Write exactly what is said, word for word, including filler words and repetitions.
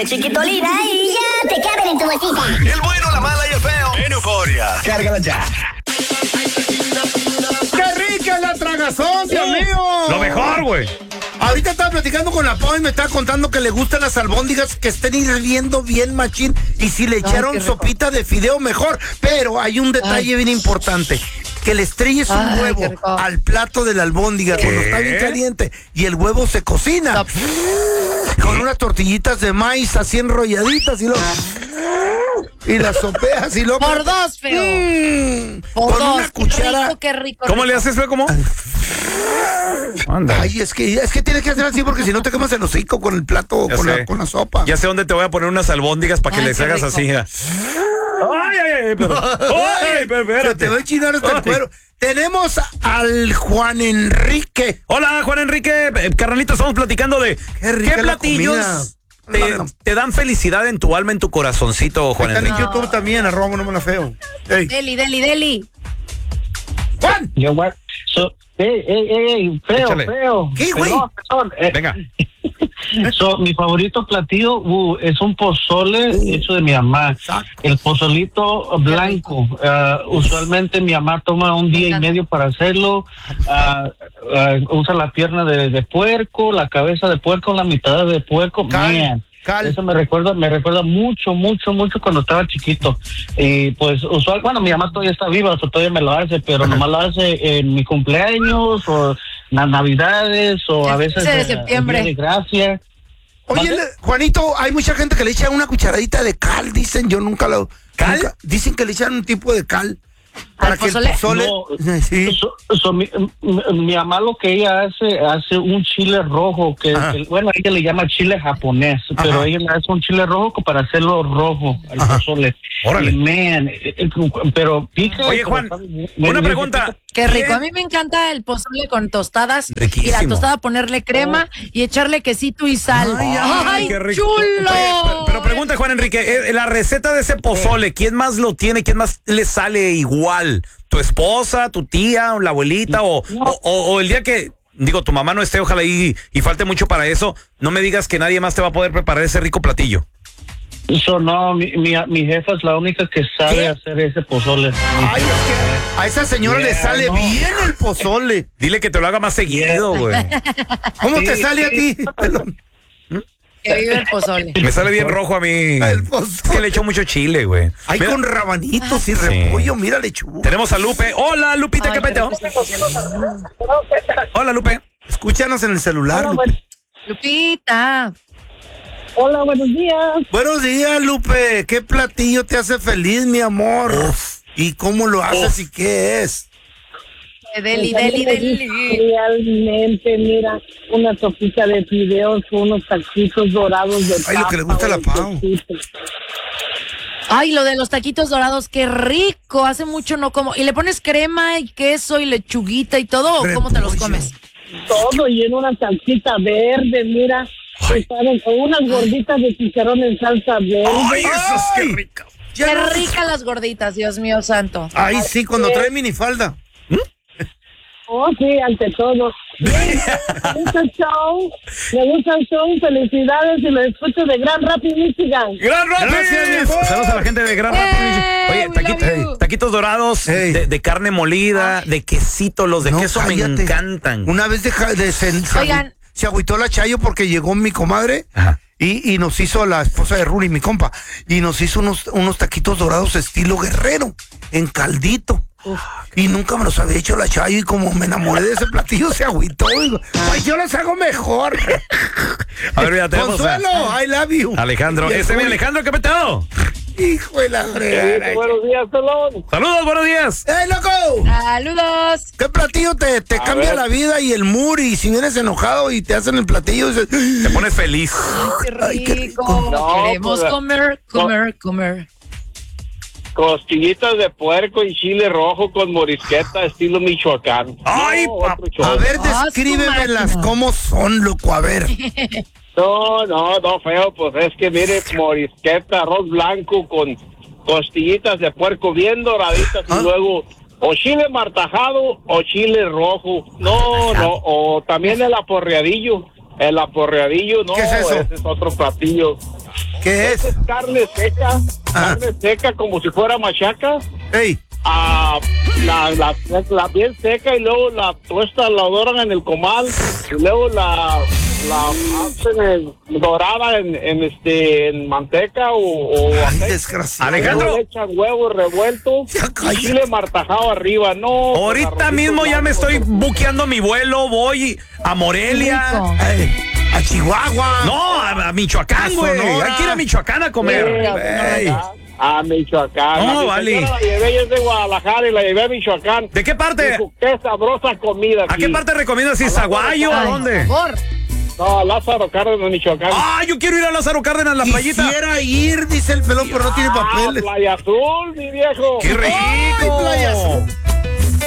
de Chiquitolina y ya te caben en tu bolsita. El bueno, la mala y el feo. En Euforia. Cárgala ya. ¡Qué rica es la tragazón, Dios mío! Lo mejor, güey. Ahorita estaba platicando con la Pau y me estaba contando que le gustan las albóndigas que estén hirviendo bien machín y si le echaron sopita de fideo mejor. Pero hay un detalle Ay. bien importante. Que le estrelles un Ay, huevo al plato de la albóndiga cuando está bien caliente y el huevo se cocina. Stop. Con unas tortillitas de maíz así enrolladitas y luego... Y las sopeas y luego... Por dos, feo. Mmm, Por con dos. una cuchara... Qué rico, qué rico. ¿Cómo rico. le haces, feo? ¿Cómo? Anda. Ay, es que, es que tienes que hacer así porque si no te quemas el hocico con el plato, con la, con la sopa. Ya sé dónde te voy a poner unas albóndigas para que ay, les hagas rico. así. Ay, ay, ay, pero, ay, pero, pero te voy a chinar hasta ay. el cuero. Tenemos al Juan Enrique. Hola, Juan Enrique. Carnalito, estamos platicando de qué, qué platillos te, te dan felicidad en tu alma, en tu corazoncito, Juan Está Enrique. En YouTube también, arroba no me la feo. Hey. Deli, Deli, Deli. Juan. Yo, so, Ey, ey, ey, feo, Échale. feo. ¿Qué, güey? No, eh, Venga. So, mi favorito platillo uh, es un pozole uh, hecho de mi mamá. Exacto. El pozolito blanco. Uh, usualmente mi mamá toma un día y medio para hacerlo. Uh, uh, usa la pierna de, de puerco, la cabeza de puerco, la mitad de puerco. Cal, Man. Cal. Eso me recuerda, me recuerda mucho, mucho, mucho cuando estaba chiquito. Y pues usual, bueno, mi mamá todavía está viva, o sea, todavía me lo hace, pero nomás lo hace en mi cumpleaños o las navidades o a veces de septiembre. El día de gracia. Oye, le, Juanito, hay mucha gente que le echa una cucharadita de cal, dicen, yo nunca lo... ¿Cal? Nunca, dicen que le echan un tipo de cal. Para que pozole? el pozole... No, sí. so, so, mi, mi, mi mamá lo que ella hace, hace un chile rojo, que, que bueno, ella le llama chile japonés, Ajá. pero ella le hace un chile rojo para hacerlo rojo, al Ajá. pozole. Órale. Y man, pero pica... Oye, Juan, pero, una pregunta... Qué rico, a mí me encanta el pozole con tostadas. Riquísimo. Y la tostada ponerle crema oh. y echarle quesito y sal. ¡Ay, ay, ay qué rico! ¡Chulo! Pero, pero pregunta, Juan Enrique, la receta de ese pozole, ¿quién más lo tiene? ¿Quién más le sale igual? ¿Tu esposa, tu tía, la abuelita? O, no. o, o, o el día que, digo, tu mamá no esté, ojalá y, y falte mucho para eso, no me digas que nadie más te va a poder preparar ese rico platillo. Eso no, mi, mi, mi jefa es la única que sabe ¿Qué? hacer ese pozole. Ay, es que a esa señora yeah, le sale no. bien el pozole. Dile que te lo haga más seguido, güey. ¿Cómo sí, te sale sí. a ti? Que vive el pozole. Me sale bien rojo a mí. El pozole. Es que le echo mucho chile, güey. Ay, mira. Con rabanitos y repollo, sí. Mira lechuga. Tenemos a Lupe. Hola, Lupita, Ay, ¿qué peteo? Hola, Lupe. Escúchanos en el celular, Hola, Lupe. Lupita. Hola, buenos días. Buenos días, Lupe. ¿Qué platillo te hace feliz, mi amor? Uf. ¿Y cómo lo haces Uf. y qué es? Deli, deli, deli. Realmente, mira, una sopita de fideos, unos taquitos dorados de papa. Ay, lo que le gusta a la Pau. Ay, lo de los taquitos dorados, qué rico. Hace mucho no como. ¿Y le pones crema y queso y lechuguita y todo? ¿O cómo te los comes? Todo, y en una salsita verde, mira. Con unas gorditas de chicharrón en salsa verde. ¡Ay, esas qué ricas! Qué no... ricas las gorditas, Dios mío santo. Ay, sí, cuando trae minifalda. ¿Mm? Oh, sí, ante todo. Bien, me gusta el show, me gusta el show, felicidades y lo escucho de Grand Rapids, Michigan. ¡Gran Rapids! Saludos a la gente de Grand Rapids, Michigan. Oye, taquitos, hey. taquitos dorados hey. de, de carne molida, Ay. de quesito, los de no, queso cállate. me encantan. Una vez de... de sen, Oigan. Se agüitó la Chayo porque llegó mi comadre y, y nos hizo, la esposa de Ruli, mi compa, y nos hizo unos, unos taquitos dorados estilo guerrero, en caldito. Uf. Y nunca me los había hecho la Chayo y como me enamoré de ese platillo se agüitó. Digo, ay, yo los hago mejor. A ver, mira, tenemos Consuelo, a... I love you. Alejandro, ese es mi Alejandro, ¿qué peteo? Hijo de la fregada. Sí, buenos días, pelón. Saludos, buenos días. ¡Ey, loco! Saludos. ¿Qué platillo te, te cambia ver. la vida y el mood? Y si vienes enojado y te hacen el platillo, dices, te pones feliz. Ay, qué rico. Ay, qué rico. No, Queremos pues, comer, comer, no. comer. Costillitas de puerco y chile rojo con morisqueta estilo Michoacán. Ay, no, papá. A ver, descríbemelas cómo son, loco, a ver. No, no, no, feo, pues es que mire, morisqueta, arroz blanco con costillitas de puerco bien doraditas ¿Ah? y luego o chile martajado o chile rojo. No, no, o también el aporreadillo. El aporreadillo, no, ¿Qué es eso? Ese es otro platillo. ¿Qué es? Es carne seca, Ajá. carne seca como si fuera machaca. Ey. Ah, la, la, la bien seca y luego la tuesta la doran en el comal y luego la, la hacen en- dorada en, en este en manteca o, o Ay, aceite. desgraciado. Alejandro. Luego le echan huevo revuelto Ya y cállate. chile martajado arriba. No, Ahorita arrocitos mismo ya me blancos. estoy buqueando mi vuelo, voy a Morelia. Rico. Ay, a Chihuahua. No, a, a A Michoacán, güey. Sonora. Hay que ir a Michoacán a comer. Sí, Ey. a Michoacán. No, A mi vale. señora La llevé, ella es de Guadalajara y la llevé a Michoacán. ¿De qué parte? Dijo, qué sabrosa comida ¿A aquí. qué parte recomiendas? ¿Si Zaguayo o a Ay, dónde? por favor. No, Lázaro Cárdenas, Michoacán. Ah, yo quiero ir a Lázaro Cárdenas, la playita. Quisiera ir, dice el pelón, pero no tiene Ah, papeles. Playa Azul, mi viejo. ¡Qué rico! Ay, Playa